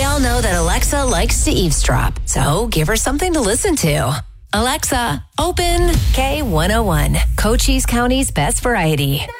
We all know that Alexa likes to eavesdrop, so give her something to listen to. Alexa, open K101, Cochise County's best variety.